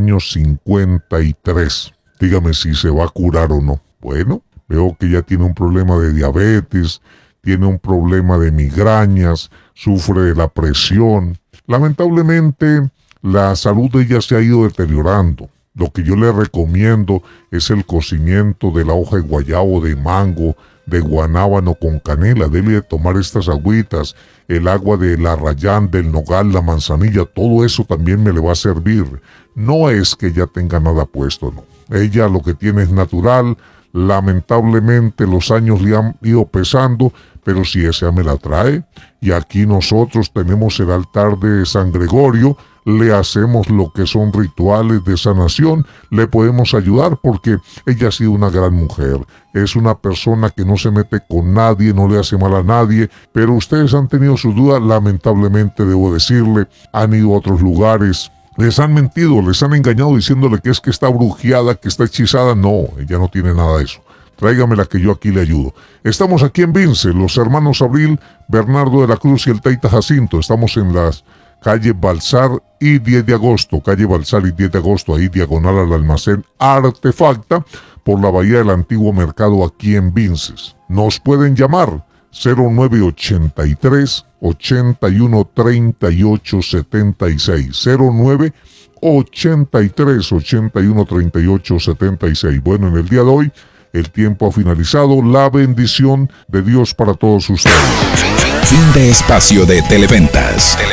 años 53. Dígame si se va a curar o no. Bueno, veo que ya tiene un problema de diabetes, tiene un problema de migrañas, sufre de la presión. Lamentablemente, la salud de ella se ha ido deteriorando. Lo que yo le recomiendo es el cocimiento de la hoja de guayabo, de mango, de guanábano con canela. Debe de tomar estas agüitas, el agua de la rayán, del nogal, la manzanilla, todo eso también me le va a servir. No es que ella tenga nada puesto, no. Ella lo que tiene es natural. Lamentablemente los años le han ido pesando, pero si esa me la trae, y aquí nosotros tenemos el altar de San Gregorio, le hacemos lo que son rituales de sanación, le podemos ayudar porque ella ha sido una gran mujer, es una persona que no se mete con nadie, no le hace mal a nadie, pero ustedes han tenido sus dudas, lamentablemente debo decirle, han ido a otros lugares, les han mentido, les han engañado diciéndole que es que está brujeada, que está hechizada. No, ella no tiene nada de eso. Tráigamela que yo aquí le ayudo. Estamos aquí en Vince, los hermanos Abril, Bernardo de la Cruz y el Taita Jacinto. Estamos en las calle Balsar y 10 de agosto. Calle Balsar y 10 de agosto, ahí diagonal al almacén Artefacta, por la bahía del antiguo mercado aquí en Vinces. Nos pueden llamar 0983 81 38 76 0983 81 38 76. Bueno, en el día de hoy el tiempo ha finalizado. La bendición de Dios para todos ustedes. Fin de espacio de Televentas.